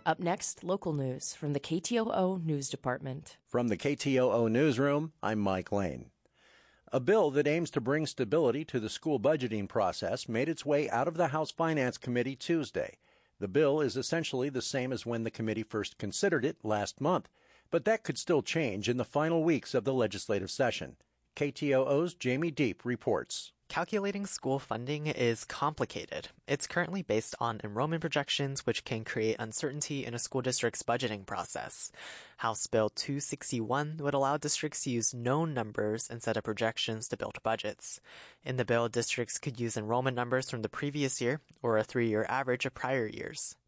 Up next, local news from the KTOO News Department. From the KTOO Newsroom, I'm Mike Lane. A bill that aims to bring stability to the school budgeting process made its way out of the House Finance Committee Tuesday. The bill is essentially the same as when the committee first considered it last month, but that could still change in the final weeks of the legislative session. KTOO's Jamie Deep reports. Calculating school funding is complicated. It's currently based on enrollment projections, which can create uncertainty in a school district's budgeting process. House Bill 261 would allow districts to use known numbers instead of projections to build budgets. In the bill, districts could use enrollment numbers from the previous year or a 3-year average of prior years.